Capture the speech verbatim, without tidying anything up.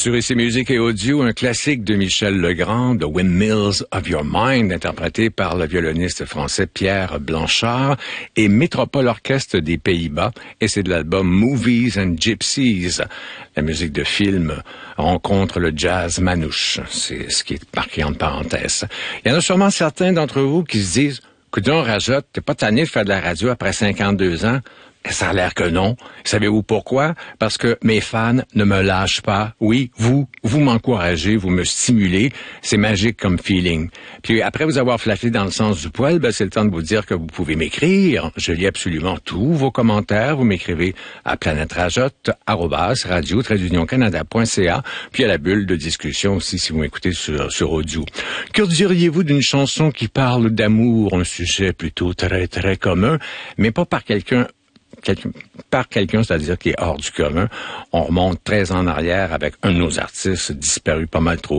Sur Ici Musique et Audio, un classique de Michel Legrand, The Windmills of Your Mind, interprété par le violoniste français Pierre Blanchard et Métropole Orchestre des Pays-Bas, et c'est de l'album Movies and Gypsies. La musique de film rencontre le jazz manouche, c'est ce qui est marqué en parenthèse. Il y en a sûrement certains d'entre vous qui se disent « Coudonc, Rajotte, t'es pas tanné de faire de la radio après cinquante-deux ans? » Ça a l'air que non. Savez-vous pourquoi? Parce que mes fans ne me lâchent pas. Oui, vous, vous m'encouragez, vous me stimulez. C'est magique comme feeling. Puis après vous avoir flatté dans le sens du poil, ben c'est le temps de vous dire que vous pouvez m'écrire. Je lis absolument tous vos commentaires. Vous m'écrivez à planetrajotte arobase radio trait d'union canada point c a, puis à la bulle de discussion aussi si vous m'écoutez sur, sur audio. Que diriez-vous d'une chanson qui parle d'amour, un sujet plutôt très, très commun, mais pas par quelqu'un Quelqu'un, par quelqu'un, c'est-à-dire qui est hors du commun. On remonte treize ans en arrière avec un de nos artistes disparu pas mal trop